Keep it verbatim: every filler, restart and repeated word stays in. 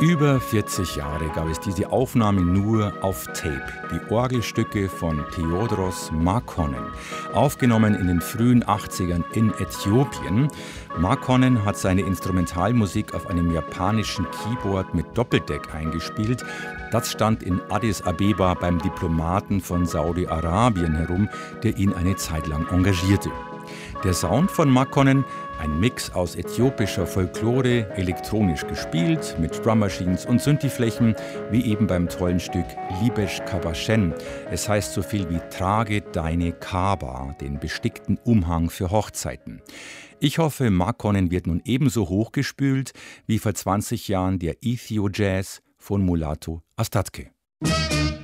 Über vierzig Jahre gab es diese Aufnahme nur auf Tape. Die Orgelstücke von Theodoros Markkonen, aufgenommen in den frühen achtzigern in Äthiopien. Markkonen hat seine Instrumentalmusik auf einem japanischen Keyboard mit Doppeldeck eingespielt. Das stand in Addis Abeba beim Diplomaten von Saudi-Arabien herum, der ihn eine Zeit lang engagierte. Der Sound von Markkonen, ein Mix aus äthiopischer Folklore, elektronisch gespielt, mit Drummachines und Synthiflächen, wie eben beim tollen Stück Libesh Kabashen. Es heißt so viel wie Trage deine Kaba, den bestickten Umhang für Hochzeiten. Ich hoffe, Markkonen wird nun ebenso hochgespült wie vor zwanzig Jahren der Ethio-Jazz von Mulatu Astatke.